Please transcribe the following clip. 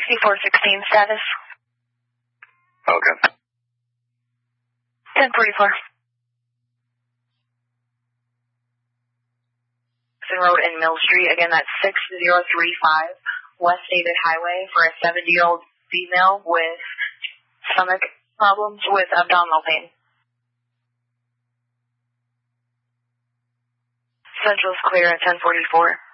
6416 status. Okay. 1044. Road in Mill Street. Again, that's 6035 West David Highway for a 70-year-old female with stomach problems with abdominal pain. Central's clear at 1044.